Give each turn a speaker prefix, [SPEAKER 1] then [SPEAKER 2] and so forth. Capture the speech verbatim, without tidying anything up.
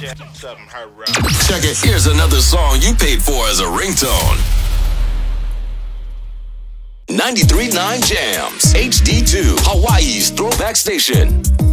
[SPEAKER 1] Check it. Here's another song you paid for as a ringtone. ninety-three point nine Jams, H D two, Hawaii's throwback station.